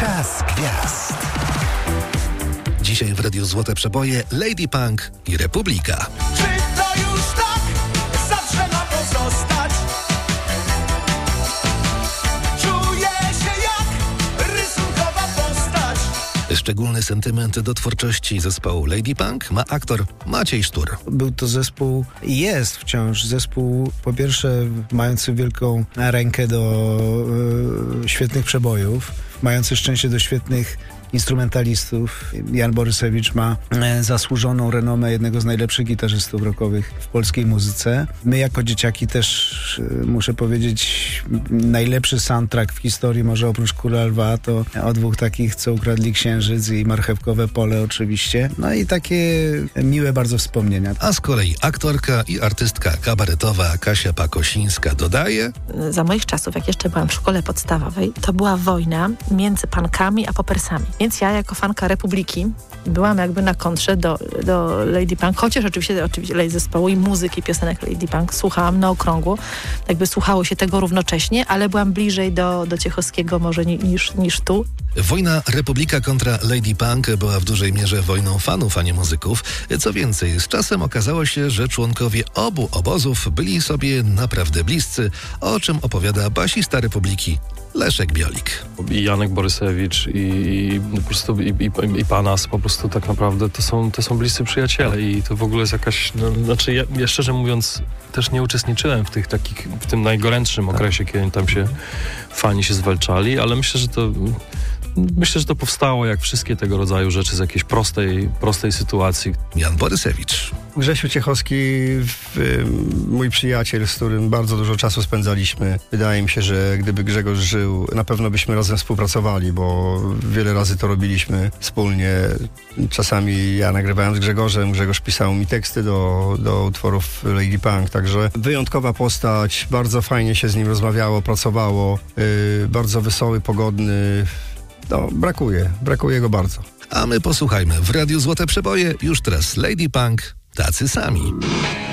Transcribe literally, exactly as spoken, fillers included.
Czas gwiazd. Dzisiaj w Radiu Złote Przeboje Lady Punk i Republika. Czy to już tak zawsze ma pozostać? Czuję się jak rysunkowa postać. Szczególny sentyment do twórczości zespołu Lady Punk ma aktor Maciej Sztur. Był to zespół i jest wciąż zespół, po pierwsze mający wielką rękę do e, świetnych przebojów, mający szczęście do świetnych instrumentalistów. Jan Borysewicz ma e, zasłużoną renomę jednego z najlepszych gitarzystów rockowych w polskiej muzyce. My jako dzieciaki też, e, muszę powiedzieć, najlepszy soundtrack w historii, może oprócz Króla Lwa, to o dwóch takich, co ukradli księżyc i Marchewkowe Pole oczywiście. No i takie miłe bardzo wspomnienia. A z kolei aktorka i artystka kabaretowa Kasia Pakosińska dodaje: Za moich czasów, jak jeszcze byłam w szkole podstawowej, to była wojna między punkami a popersami. Więc ja jako fanka Republiki byłam jakby na kontrze do, do Lady Punk, chociaż oczywiście, oczywiście zespołu i muzyki, piosenek Lady Punk słuchałam na okrągło, jakby słuchało się tego równocześnie, ale byłam bliżej do, do Ciechowskiego może niż, niż tu. Wojna Republika kontra Lady Punk była w dużej mierze wojną fanów, a nie muzyków. Co więcej, z czasem okazało się, że członkowie obu obozów byli sobie naprawdę bliscy, o czym opowiada basista Republiki Leszek Biolik. I Janek Borysewicz i, i po prostu i, i, i Panas po prostu tak naprawdę to są, to są bliscy przyjaciele i to w ogóle jest jakaś, no, znaczy ja, ja szczerze mówiąc też nie uczestniczyłem w tych takich, w tym najgorętszym okresie, kiedy tam się fani się zwalczali, ale myślę, że to Myślę, że to powstało jak wszystkie tego rodzaju rzeczy z jakiejś prostej, prostej sytuacji. Jan Borysewicz. Grzesiu Ciechowski, w, mój przyjaciel, z którym bardzo dużo czasu spędzaliśmy. Wydaje mi się, że gdyby Grzegorz żył, na pewno byśmy razem współpracowali, bo wiele razy to robiliśmy wspólnie. Czasami ja nagrywałem z Grzegorzem, Grzegorz pisał mi teksty do, do utworów Lady Punk, także wyjątkowa postać, bardzo fajnie się z nim rozmawiało, pracowało, yy, bardzo wesoły, pogodny. No, brakuje, brakuje go bardzo. A my posłuchajmy w Radiu Złote Przeboje już teraz Lady Punk, tacy sami.